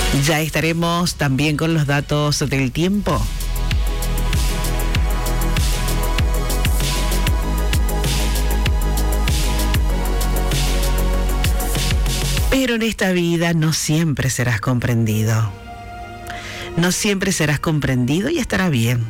Ya estaremos también con los datos del tiempo. Pero en esta vida no siempre serás comprendido. No siempre serás comprendido y estará bien.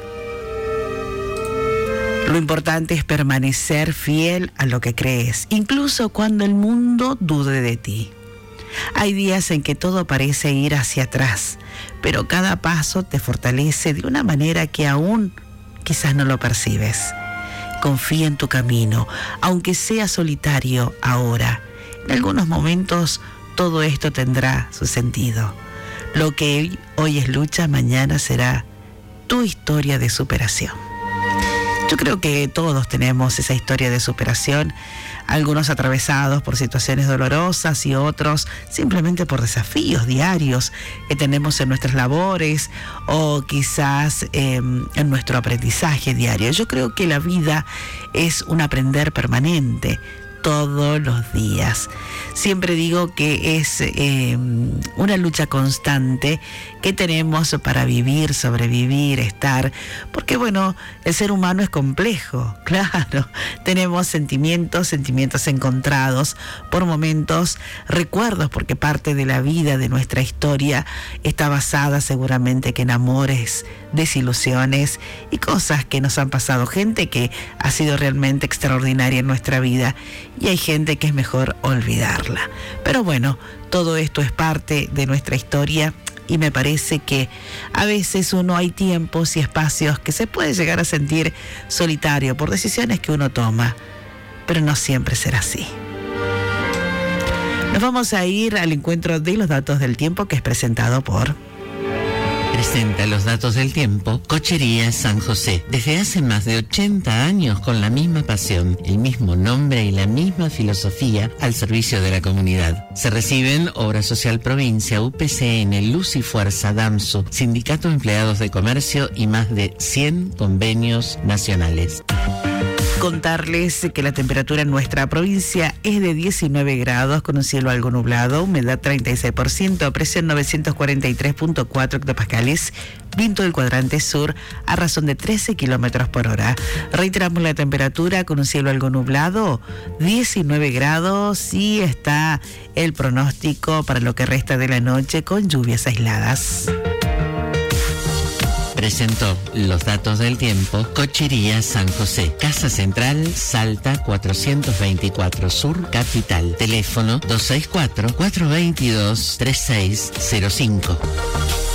Lo importante es permanecer fiel a lo que crees, incluso cuando el mundo dude de ti. Hay días en que todo parece ir hacia atrás, pero cada paso te fortalece de una manera que aún quizás no lo percibes. Confía en tu camino, aunque sea solitario ahora. En algunos momentos todo esto tendrá su sentido. Lo que hoy es lucha, mañana será tu historia de superación. Yo creo que todos tenemos esa historia de superación, algunos atravesados por situaciones dolorosas y otros simplemente por desafíos diarios que tenemos en nuestras labores o quizás en nuestro aprendizaje diario. Yo creo que la vida es un aprender permanente, todos los días. Siempre digo que es una lucha constante que tenemos para vivir, sobrevivir, estar, porque bueno, el ser humano es complejo, claro, tenemos sentimientos encontrados, por momentos recuerdos, porque parte de la vida, de nuestra historia, está basada seguramente que en amores, desilusiones y cosas que nos han pasado, gente que ha sido realmente extraordinaria en nuestra vida, y hay gente que es mejor olvidarla. Pero bueno, todo esto es parte de nuestra historia y me parece que a veces hay tiempos y espacios que se puede llegar a sentir solitario por decisiones que uno toma, pero no siempre será así. Nos vamos a ir al encuentro de los datos del tiempo, que es presentado por... Presenta los datos del tiempo Cochería San José. Desde hace más de 80 años con la misma pasión, el mismo nombre y la misma filosofía al servicio de la comunidad. Se reciben Obra Social Provincia, UPCN, Luz y Fuerza, DAMSU, Sindicato de Empleados de Comercio y más de 100 convenios nacionales. Contarles que la temperatura en nuestra provincia es de 19 grados con un cielo algo nublado, humedad 36%, presión 943.4 hectopascales, viento del cuadrante sur a razón de 13 kilómetros por hora. Reiteramos la temperatura con un cielo algo nublado, 19 grados, y está el pronóstico para lo que resta de la noche con lluvias aisladas. Presentó los datos del tiempo Cochería San José. Casa Central, Salta 424 Sur, Capital. Teléfono 264-422-3605.